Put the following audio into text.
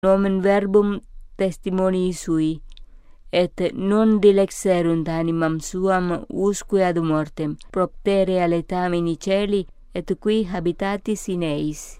nomen verbum testimonii sui, et non dilexerunt animam suam usque ad mortem, proptere aletamen in celi, et qui habitatis in eis.